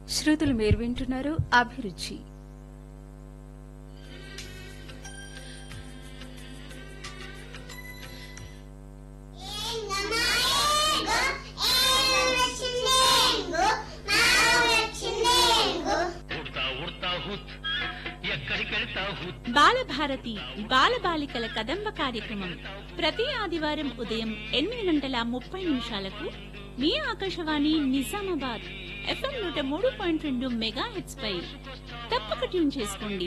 శ్రోతలు మీరు వింటున్నారు అభిరుచి. బాలభారతి బాలబాలికల కదంబ కార్యక్రమం ప్రతి ఆదివారం ఉదయం 8:30 మీ ఆకాశవాణి నిజామాబాద్ FM 103.2 మెగాహెర్ట్జ్ పై తప్పక ట్యూన్ చేసుకోండి.